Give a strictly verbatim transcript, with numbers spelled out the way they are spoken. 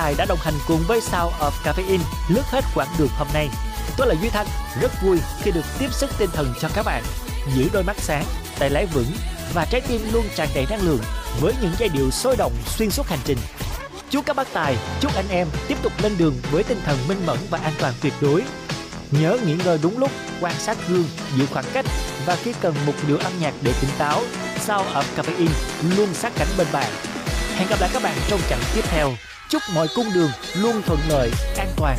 Tài đã đồng hành cùng với Sound of Caffeine lướt hết quãng đường hôm nay. Tôi là Duy Thanh, rất vui khi được tiếp sức tinh thần cho các bạn. Giữ đôi mắt sáng, tay lái vững và trái tim luôn tràn đầy năng lượng với những giai điệu sôi động xuyên suốt hành trình. Chúc các bác tài, chúc anh em tiếp tục lên đường với tinh thần minh mẫn và an toàn tuyệt đối. Nhớ nghỉ ngơi đúng lúc, quan sát gương, giữ khoảng cách và khi cần một điệu âm nhạc để tỉnh táo, Sound of Caffeine luôn sát cánh bên bạn. Hẹn gặp lại các bạn trong chặng tiếp theo. Chúc mọi cung đường luôn thuận lợi, an toàn